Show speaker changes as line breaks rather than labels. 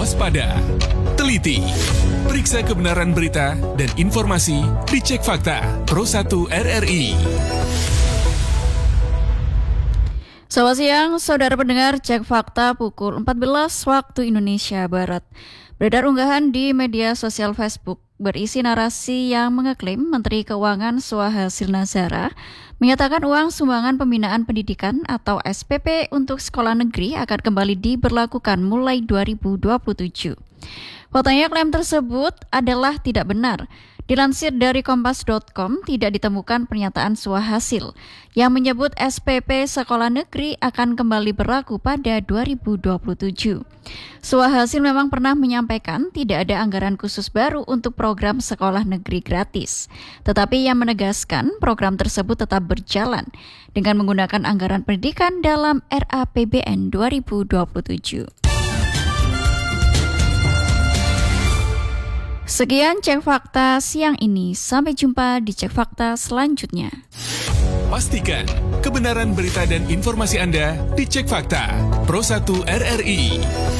waspada, teliti, periksa kebenaran berita dan informasi di Cek Fakta Pro 1 RRI.
Selamat siang, saudara pendengar Cek Fakta pukul 14 waktu Indonesia Barat. Beredar unggahan di media sosial Facebook berisi narasi yang mengeklaim Menteri Keuangan Swahasil Nazara menyatakan uang sumbangan pembinaan pendidikan atau SPP untuk sekolah negeri akan kembali diberlakukan mulai 2027. Faktanya klaim tersebut adalah tidak benar. Dilansir dari kompas.com, tidak ditemukan pernyataan Swahasil yang menyebut SPP sekolah negeri akan kembali berlaku pada 2027. Swahasil memang pernah menyampaikan tidak ada anggaran khusus baru untuk program sekolah negeri gratis. Tetapi ia menegaskan program tersebut tetap berjalan dengan menggunakan anggaran pendidikan dalam RAPBN 2027. Sekian Cek Fakta siang ini. Sampai jumpa di Cek Fakta selanjutnya.
Pastikan kebenaran berita dan informasi Anda di Cek Fakta Pro 1 RRI.